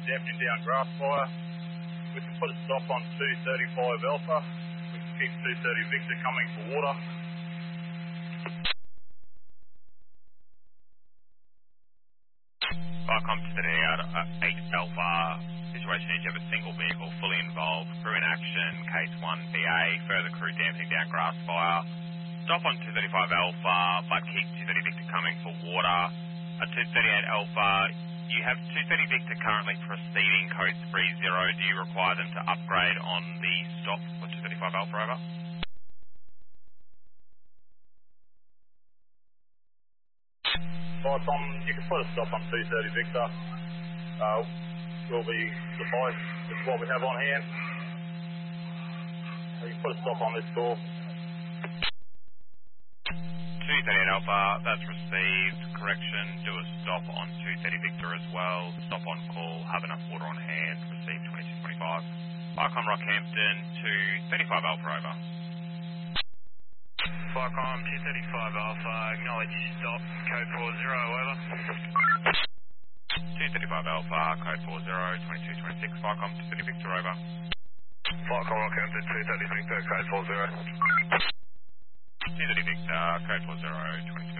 dampening down grass fire. We can put a stop on 235 Alpha. We can keep 230 Victor coming for water. Vicom to the out 8 Alpha. Situation is you have a single vehicle fully involved. Crew in action, case 1 BA. Further crew dampening down grass fire. Stop on 235 Alpha, but keep 230 Victor coming for water. At 238 Alpha, you have 230 Victor currently proceeding code 30. Do you require them to upgrade on the stop for 235 Alpha, over? Vicom, you can put a stop on 230 Victor. Will be suffice with what we have on hand. You can put a stop on this call. 238 Alpha, that's received. Correction, do a stop on 230 Victor as well. Stop on call, have enough water on hand. Received 2225. Vicom Rockhampton to 35 Alpha, over. Vicom 235 Alpha, acknowledge stop, code 40, over. 235 Alpha, code 40, 2226. Vicom 230 Victor, over. Vicom Rockhampton 230 Victor, code 40. 230 Victor, code 40, 22.